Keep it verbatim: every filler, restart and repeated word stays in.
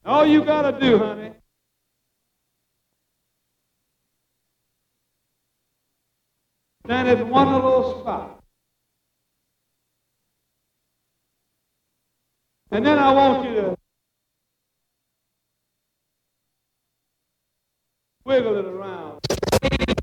All you got to do, honey, stand at one of those spots. And then I want you to wiggle it around.